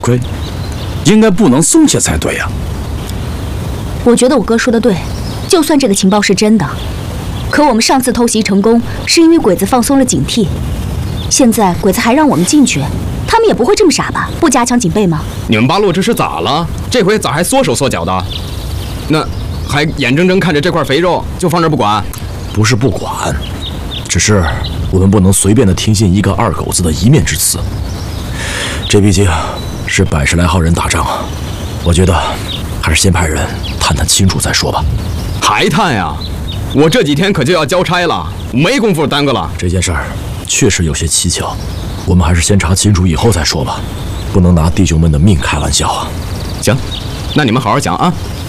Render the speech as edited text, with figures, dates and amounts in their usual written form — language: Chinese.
亏，应该不能松懈才对呀。 我觉得我哥说的对，就算这个情报是真的，可我们上次偷袭成功，是因为鬼子放松了警惕。现在鬼子还让我们进去，他们也不会这么傻吧？不加强警备吗？ 你们八路这是咋了？这回咋还缩手缩脚的？那还眼睁睁看着这块肥肉就放这不管？ 不是不管，只是我们不能随便的听信一个二狗子的一面之词。这毕竟是100来号人打仗啊，我觉得还是先派人探探清楚再说吧。 还探呀？我这几天可就要交差了，没工夫耽搁了。 这件事儿确实有些蹊跷，我们还是先查清楚以后再说吧，不能拿弟兄们的命开玩笑啊。 行，那你们好好讲啊。